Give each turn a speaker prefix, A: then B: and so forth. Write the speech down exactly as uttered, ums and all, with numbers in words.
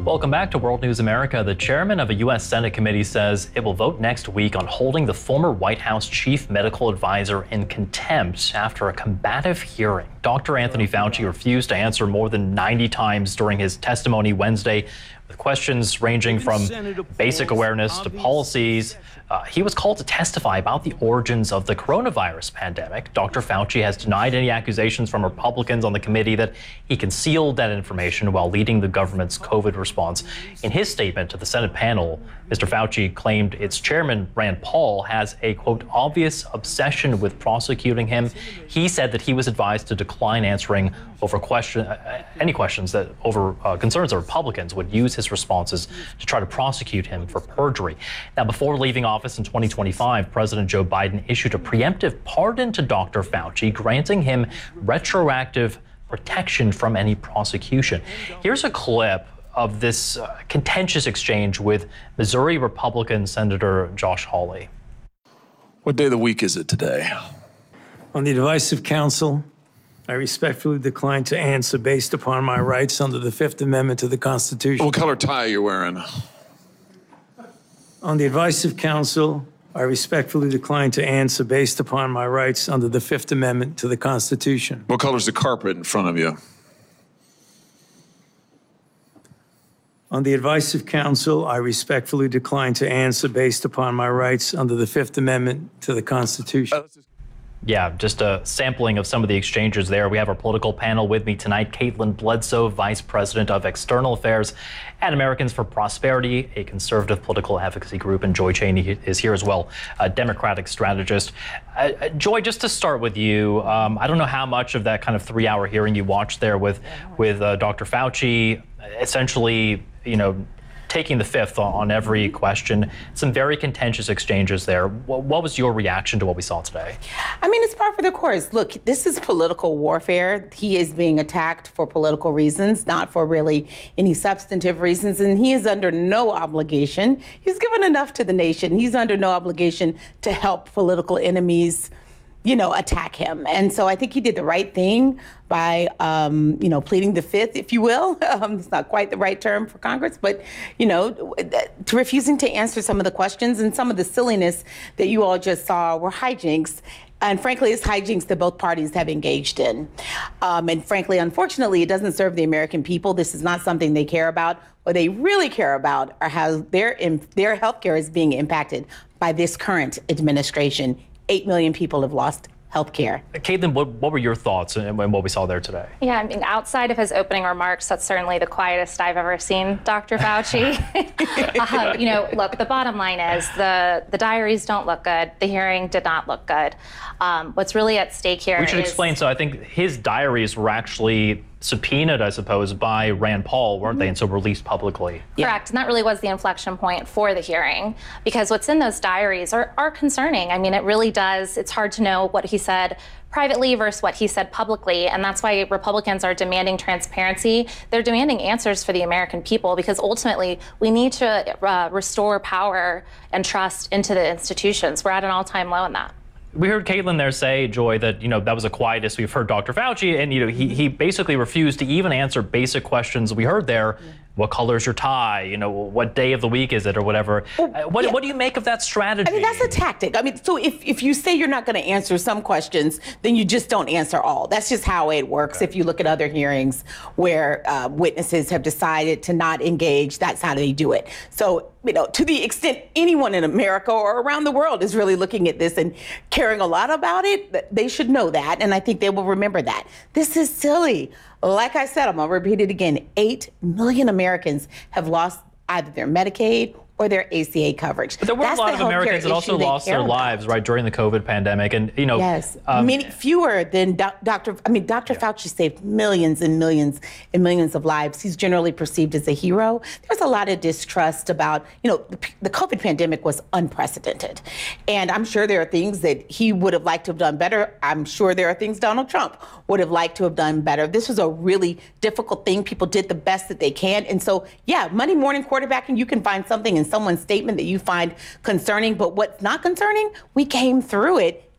A: Welcome back to World News America. The chairman of a U S Senate committee says it will vote next week on holding the former White House chief medical advisor in contempt after a combative hearing. Doctor Anthony Fauci refused to answer more than ninety times during his testimony Wednesday, with questions ranging from basic awareness to policies. Uh, he was called to testify about the origins of the coronavirus pandemic. Doctor Fauci has denied any accusations from Republicans on the committee that he concealed that information while leading the government's COVID response. In his statement to the Senate panel, Mister Fauci claimed its chairman, Rand Paul, has a, quote, obvious obsession with prosecuting him. He said that he was advised to decline answering over question, uh, any questions that over uh, concerns that Republicans would use his responses to try to prosecute him for perjury. Now, before leaving office in twenty twenty-five, President Joe Biden issued a preemptive pardon to Doctor Fauci, granting him retroactive protection from any prosecution. Here's a clip of this uh, contentious exchange with Missouri Republican Senator Josh Hawley.
B: What day of the week is it today?
C: On the advice of counsel, I respectfully decline to answer based upon my rights under the Fifth Amendment to the Constitution.
B: What color tie are you wearing?
C: On the advice of counsel, I respectfully decline to answer based upon my rights under the Fifth Amendment to the Constitution.
B: What color is the carpet in front of you?
C: On the advice of counsel, I respectfully decline to answer based upon my rights under the Fifth Amendment to the Constitution.
A: Yeah, just a sampling of some of the exchanges there. We have our political panel with me tonight. Caitlin Bledsoe, Vice President of External Affairs at Americans for Prosperity, a conservative political advocacy group, and Joy Cheney is here as well, a Democratic strategist. Uh, Joy, just to start with you, um, I don't know how much of that kind of three-hour hearing you watched there with, with uh, Doctor Fauci, essentially, you know, taking the fifth on every question. Some very contentious exchanges there. What was your reaction to what we saw today?
D: I mean, it's par for the course. Look, this is political warfare. He is being attacked for political reasons, not for really any substantive reasons, and he is under no obligation. He's given enough to the nation. He's under no obligation to help political enemies, you know, attack him. And so I think he did the right thing by, um, you know, pleading the fifth, if you will. Um, it's not quite the right term for Congress, but, you know, to refusing to answer some of the questions and some of the silliness that you all just saw were hijinks. And frankly, it's hijinks that both parties have engaged in. Um, and frankly, unfortunately, it doesn't serve the American people. This is not something they care about. What they really care about are how their, their health care is being impacted by this current administration. Eight million people have lost health care.
A: Caitlin, what, what were your thoughts and what we saw there today?
E: Yeah, I mean, outside of his opening remarks, that's certainly the quietest I've ever seen Doctor Fauci. uh, you know, look, the bottom line is the, the diaries don't look good. The hearing did not look good. Um, what's really at stake here
A: We should
E: is,
A: explain. So I think his diaries were actually subpoenaed, I suppose, by Rand Paul, weren't they? And so released publicly.
E: Correct. And that really was the inflection point for the hearing, because what's in those diaries are, are concerning. I mean, it really does. It's hard to know what he said privately versus what he said publicly. And that's why Republicans are demanding transparency. They're demanding answers for the American people, because ultimately we need to uh, restore power and trust into the institutions. We're at an all-time low in that.
A: We heard Caitlin there say, Joy, that, you know, that was the quietest we've heard Doctor Fauci, and, you know, he, he basically refused to even answer basic questions we heard there. Yeah. What color's your tie? You know, what day of the week is it, or whatever?
D: Well,
A: uh, what,
D: yeah.
A: what do you make of that strategy?
D: I mean, that's a tactic. I mean, so if, if you say you're not going to answer some questions, then you just don't answer all. That's just how it works. Okay. If you look at other hearings where uh, witnesses have decided to not engage, that's how they do it. So, you know, to the extent anyone in America or around the world is really looking at this and caring a lot about it, they should know that. And I think they will remember that. This is silly. Like I said, I'm going to repeat it again. Eight million Americans have lost either their Medicaid or their A C A coverage.
A: But there were
D: That's
A: a lot
D: the
A: of Americans that also lost their lives, about. right, during the COVID pandemic. And, you know,
D: yes,
A: um,
D: many fewer than Doctor I mean, Doctor Yeah. Fauci saved millions and millions and millions of lives. He's generally perceived as a hero. There's a lot of distrust about, you know, the, the COVID pandemic was unprecedented. And I'm sure there are things that he would have liked to have done better. I'm sure there are things Donald Trump would have liked to have done better. This was a really difficult thing. People did the best that they can. And so, yeah, Monday morning quarterbacking, you can find something in someone's statement that you find concerning, but what's not concerning, we came through it